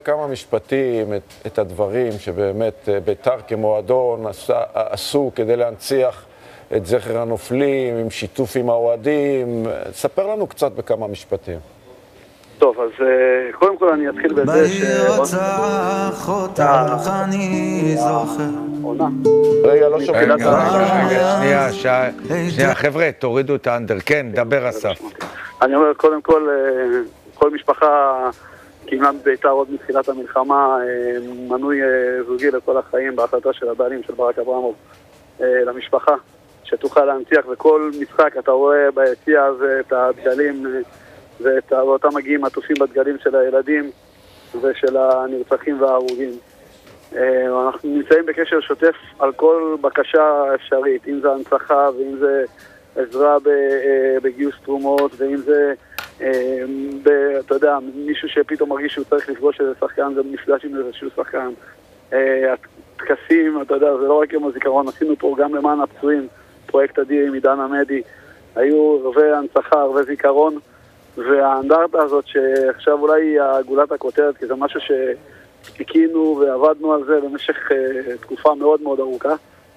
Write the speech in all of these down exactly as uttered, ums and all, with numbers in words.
כמה משפטים את, את הדברים שבאמת בית"ר כמועדון עשה, עשו כדי להנציח את זכר הנופלים, עם שיתוף עם האוהדים. ספר לנו קצת בכמה משפטים. טוב, אז קודם כל אני אתחיל בזה ש... בירצח אותך אני זוכר. עונה. רגע, לא שומעים. רגע, רגע, שנייה, שנייה, חבר'ה, תורידו את האנדר. כן, דבר אסף. אני אומר, קודם כל, כל משפחה קיבלה בית"ר עוד מתחילת המלחמה, מנוי זוגי לכל החיים בהחלטה של הבעלים של ברק אברמוב למשפחה, שתוכל להנציח, וכל משחק אתה רואה ביציע הזה את הדגלים ואותם מגיעים עטופים בדגלים של הילדים ושל הנרצחים וההרוגים. אנחנו נמצאים בקשר שוטף על כל בקשה אפשרית, אם זה הנצחה ואם זה עזרה בגיוס תרומות, ואם זה, אתה יודע, מישהו שפתאום מרגיש שהוא צריך לפגוש איזה שחקן, זה מפגש עם איזשהו שחקן. הטקסים, אתה יודע, זה לא רק יום הזיכרון, עשינו פה גם למען הפצועים, פרויקט אדיר עם עידן עמדי, היו הרבה הנצחה, הרבה זיכרון, והאנדרטה הזאת שעכשיו אולי היא גולת הכותרת, כי זה משהו שחיכינו ועבדנו על זה במשך תקופה מאוד מאוד ארוכה,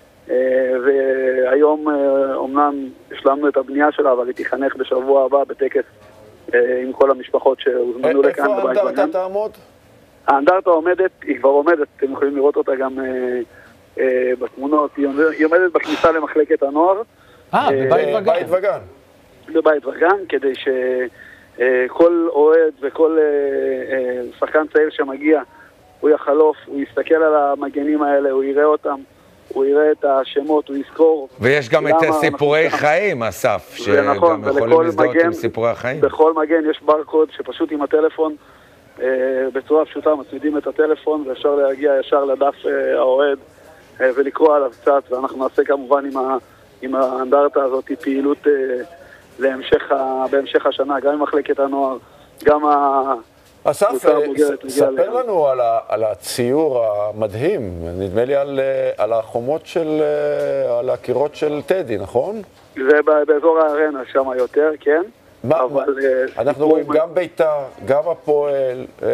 והיום אומנם השלמנו את הבנייה שלה, אבל היא תיחנך בשבוע הבא בטקס עם כל המשפחות שהוזמנו לכאן. איפה האנדרטה תעמוד? האנדרטה עומדת, היא כבר עומדת, אתם יכולים לראות אותה גם בתמונות, היא עומדת בכניסה למחלקת הנוער. אה, בבית וגן. בבית וגן, כדי שכל אוהד וכל שחקן צעיר שמגיע, הוא יחלוף, הוא יסתכל על המגנים האלה, הוא יראה אותם, הוא יראה את השמות, הוא יזכור. ויש גם את סיפורי חיים, אסף, שגם יכולים להזדהות עם סיפורי החיים. בכל מגן יש ברקוד שפשוט עם הטלפון, בצורה פשוטה מצמידים את הטלפון, ואפשר להגיע ישר לדף האוהד ולקרוא עליו קצת, ואנחנו נעשה כמובן עם האנדרטה הזאת פעילות להמשך, בהמשך השנה, גם עם מחלקת הנוער, גם ה... אסף, ספר לנו על, ה, על הציור המדהים, נדמה לי על, על החומות של, על הקירות של טדי, נכון? זה באזור הארנה, שם יותר, כן. מה, אבל, אנחנו רואים גם בית"ר, גם הפועל, אה,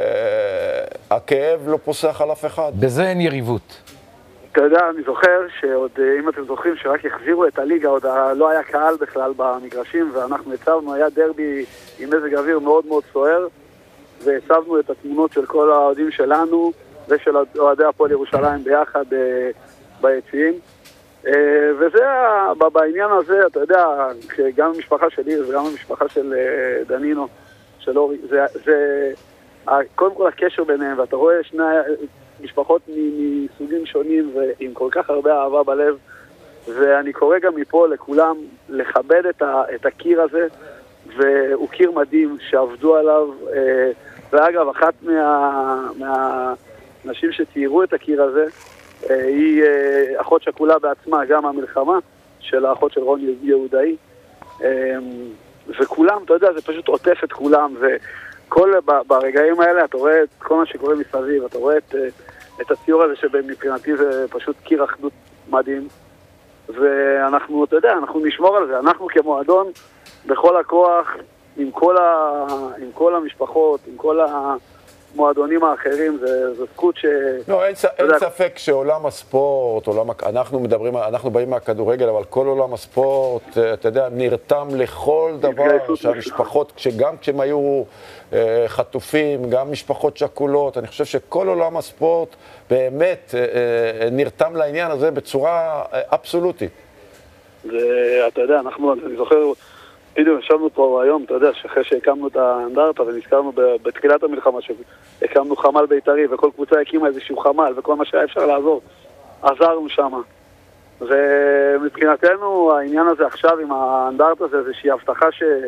הכאב לא פוסח על אף אחד. בזה אין יריבות. אתה יודע, אני זוכר שעוד, אם אתם זוכרים, שרק החזירו את הליגה, עוד לא היה קהל בכלל במגרשים, ואנחנו הצבנו, היה דרבי עם מזג אוויר מאוד מאוד סוער, והצבנו את התמונות של כל האוהדים שלנו ושל אוהדי הפועל ירושלים ביחד ביציעים. וזה, בעניין הזה, אתה יודע, גם המשפחה שלי וגם המשפחה של דנינו, של אורי, זה, זה קודם כל הקשר ביניהם, ואתה רואה שני משפחות מסוגים שונים ועם כל כך הרבה אהבה בלב, ואני קורא גם מפה לכולם לכבד את, ה, את הקיר הזה, והוא קיר מדהים שעבדו עליו, ואגב, אחת מה, מהנשים שציירו את הקיר הזה, היא אחות שכולה בעצמה, גם המלחמה של האחות של רון יהודאי, וכולם, אתה יודע, זה פשוט עוטף את כולם, וכל, ברגעים האלה אתה רואה את כל מה שקורה מסביב, אתה רואה את, את הציור הזה שמבחינתי זה פשוט קיר אחדות מדהים, ואנחנו, אתה יודע, אנחנו נשמור על זה, אנחנו כמועדון, בכל הכוח, עם כל, ה... עם כל המשפחות, עם כל המועדונים האחרים, זה, זה זכות ש... לא, אין, אין ספק שעולם הספורט, עולם... אנחנו מדברים, אנחנו באים מהכדורגל, אבל כל עולם הספורט, אתה יודע, נרתם לכל דבר שהמשפחות, שגם כשהם היו אה, חטופים, גם משפחות שכולות, אני חושב שכל עולם הספורט באמת אה, אה, נרתם לעניין הזה בצורה אה, אבסולוטית. ואתה יודע, אנחנו, אני זוכר, בדיוק, ישבנו פה היום, אתה יודע, שאחרי שהקמנו את האנדרטה ונזכרנו בתחילת המלחמה שהקמנו חמ"ל בית"רי, וכל קבוצה הקימה איזשהו חמ"ל, וכל מה שהיה אפשר לעזור, עזרנו שם. ומבחינתנו העניין הזה עכשיו עם האנדרטה זה איזושהי הבטחה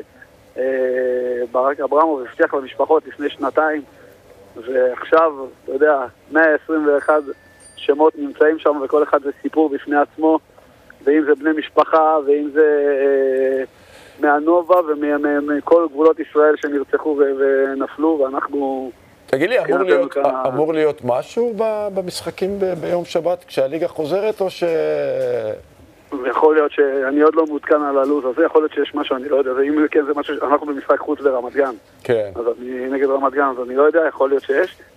שברק אברמוב הבטיח למשפחות לפני שנתיים, ועכשיו, אתה יודע, מאה עשרים ואחד שמות נמצאים שם, וכל אחד זה סיפור בפני עצמו, ואם זה בני משפחה, ואם זה מהנובה ומכל גבולות ישראל שנרצחו ונפלו, ואנחנו... תגיד לי, אמור להיות, אמור להיות משהו במשחקים ביום שבת כשהליגה חוזרת, או ש... יכול להיות שאני עוד לא מעודכן על הלו"ז הזה, יכול להיות שיש משהו, אני לא יודע, ואם כן זה משהו, אנחנו במשחק חוץ ברמת גן. כן. אז אני נגד רמת גן, אז אני לא יודע, יכול להיות שיש.